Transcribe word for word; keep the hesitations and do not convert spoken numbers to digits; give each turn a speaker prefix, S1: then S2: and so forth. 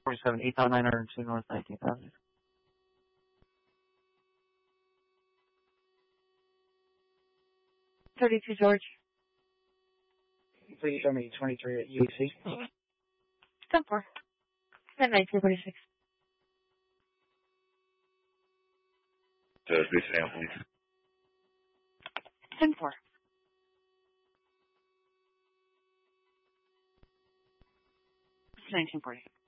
S1: forty-seven, eight thousand nine hundred two North, nineteen thousand.
S2: thirty-two George.
S3: Please show me twenty-three at U E C.
S2: ten four. At nineteen forty-six.
S4: Uh, please stay on, please.
S2: ten four. nineteen forty.